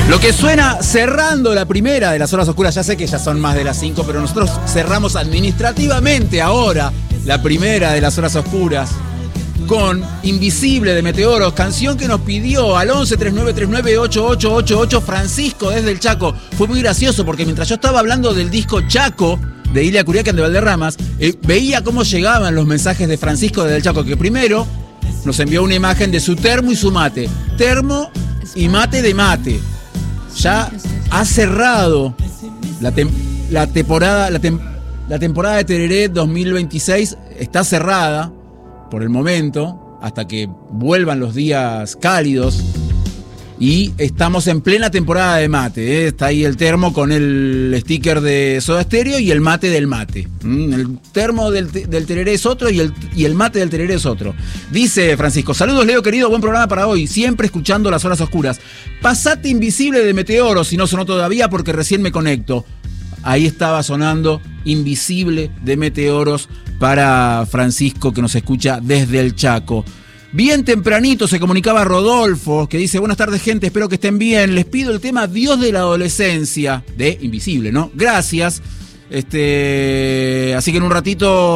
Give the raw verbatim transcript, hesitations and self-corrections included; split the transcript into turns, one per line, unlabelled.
Lo que suena cerrando la primera de las horas oscuras, ya sé que ya son más de las cinco, pero nosotros cerramos administrativamente ahora la primera de las horas oscuras con Invisible de Meteoros, canción que nos pidió al once treinta y nueve treinta y nueve ocho ocho ocho ocho Francisco desde el Chaco. Fue muy gracioso porque mientras yo estaba hablando del disco Chaco de Ilia Curiaquian de Valderramas, eh, veía cómo llegaban los mensajes de Francisco desde el Chaco, que primero nos envió una imagen de su termo y su mate. Termo y mate de mate. Ya ha cerrado la, tem- la temporada la, tem- la temporada de Tereré dos mil veintiséis, está cerrada por el momento, hasta que vuelvan los días cálidos. Y estamos en plena temporada de mate, ¿eh? Está ahí el termo con el sticker de Soda Stereo y el mate del mate. ¿Mm? El termo del, del Tereré es otro y el, y el mate del Tereré es otro. Dice Francisco: saludos Leo querido, buen programa para hoy, siempre escuchando las horas oscuras. Pasate Invisible de Meteoros, si no sonó todavía porque recién me conecto. Ahí estaba sonando Invisible de Meteoros para Francisco, que nos escucha desde el Chaco. Bien tempranito se comunicaba Rodolfo, que dice: buenas tardes gente, espero que estén bien, les pido el tema Dios de la Adolescencia, de Invisible, ¿no? Gracias. Este, así que en un ratito